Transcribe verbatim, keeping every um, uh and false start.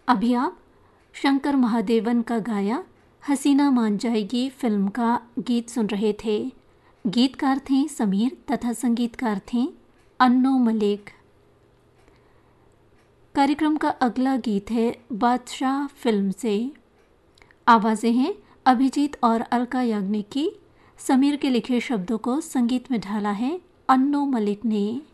अभी आप शंकर महादेवन का गाया हसीना मान जाएगी फिल्म का गीत सुन रहे थे। गीतकार थे समीर तथा संगीतकार थे अन्नू मलिक। कार्यक्रम का अगला गीत है बादशाह फिल्म से। आवाज़ें हैं अभिजीत और अलका याग्निक की। समीर के लिखे शब्दों को संगीत में ढाला है अन्नू मलिक ने।